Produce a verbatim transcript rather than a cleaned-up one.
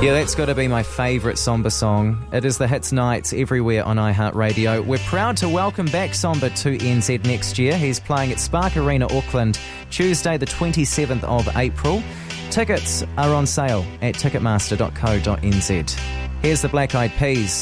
Yeah, that's got to be my favourite Somba song. It is the Hits Nights everywhere on iHeartRadio. We're proud to welcome back Somba to N Z next year. He's playing at Spark Arena, Auckland, Tuesday the twenty-seventh of April. Tickets are on sale at ticketmaster dot co dot n z. Here's the Black Eyed Peas.